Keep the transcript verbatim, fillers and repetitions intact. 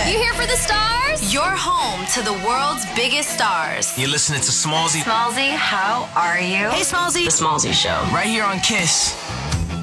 You here for the stars? You're home to the world's biggest stars. You're listening to Smallzy. Smallzy, how are you? Hey, Smallzy. The Smallzy Show. Right here on Kiss.